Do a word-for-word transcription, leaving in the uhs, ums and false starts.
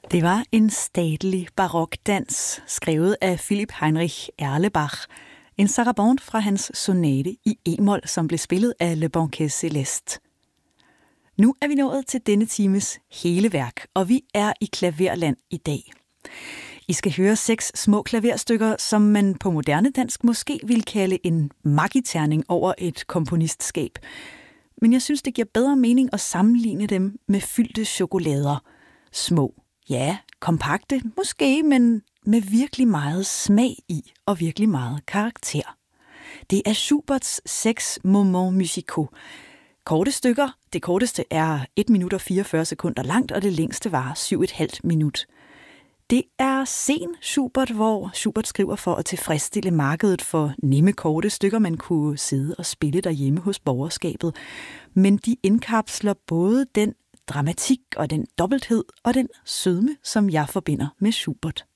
Det var en statelig barokdans, skrevet af Philipp Heinrich Erlebach. En sarabande fra hans sonate i e-mol, som blev spillet af Le Banquet Céleste. Nu er vi nået til denne times hele værk, og vi er i klaverland i dag. I skal høre seks små klaverstykker, som man på moderne dansk måske vil kalde en magiterning over et komponistskab. Men jeg synes, det giver bedre mening at sammenligne dem med fyldte chokolader. Små, ja, kompakte, måske, men med virkelig meget smag i og virkelig meget karakter. Det er Schuberts seks moments musicaux. Korte stykker. Det korteste er et minut og fireogfyrre sekunder langt, og det længste var syv et halvt minut. Det er sen Schubert, hvor Schubert skriver for at tilfredsstille markedet for nemme korte stykker, man kunne sidde og spille derhjemme hos borgerskabet. Men de indkapsler både den dramatik og den dobbelthed og den sødme, som jeg forbinder med Schubert.